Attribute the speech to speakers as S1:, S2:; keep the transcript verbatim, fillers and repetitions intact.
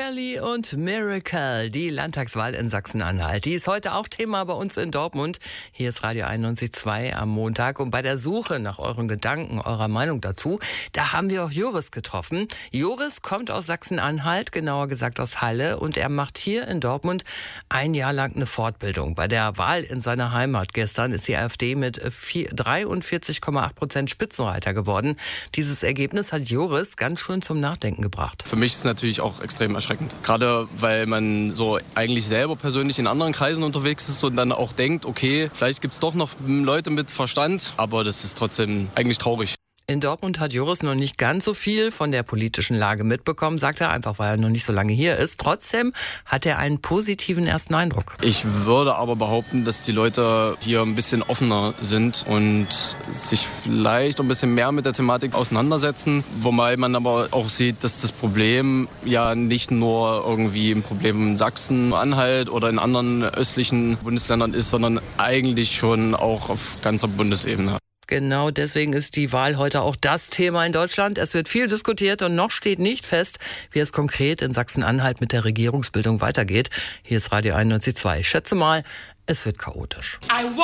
S1: Kelly und Miracle, die Landtagswahl in Sachsen-Anhalt. Die ist heute auch Thema bei uns in Dortmund. Hier ist Radio einundneunzig Komma zwei am Montag. Und bei der Suche nach euren Gedanken, eurer Meinung dazu, da haben wir auch Joris getroffen. Joris kommt aus Sachsen-Anhalt, genauer gesagt aus Halle. Und er macht hier in Dortmund ein Jahr lang eine Fortbildung. Bei der Wahl in seiner Heimat gestern ist die AfD mit dreiundvierzig Komma acht Prozent Spitzenreiter geworden. Dieses Ergebnis hat Joris ganz schön zum Nachdenken gebracht.
S2: Für mich ist es natürlich auch extrem erschreckend. Gerade weil man so eigentlich selber persönlich in anderen Kreisen unterwegs ist und dann auch denkt, okay, vielleicht gibt es doch noch Leute mit Verstand, aber das ist trotzdem eigentlich traurig.
S1: In Dortmund hat Joris noch nicht ganz so viel von der politischen Lage mitbekommen, sagt er, einfach weil er noch nicht so lange hier ist. Trotzdem hat er einen positiven ersten Eindruck.
S2: Ich würde aber behaupten, dass die Leute hier ein bisschen offener sind und sich vielleicht ein bisschen mehr mit der Thematik auseinandersetzen. Wobei man aber auch sieht, dass das Problem ja nicht nur irgendwie ein Problem in Sachsen-Anhalt oder in anderen östlichen Bundesländern ist, sondern eigentlich schon auch auf ganzer Bundesebene.
S1: Genau deswegen ist die Wahl heute auch das Thema in Deutschland. Es wird viel diskutiert und noch steht nicht fest, wie es konkret in Sachsen-Anhalt mit der Regierungsbildung weitergeht. Hier ist Radio einundneunzig Komma zwei. Ich schätze mal, es wird chaotisch.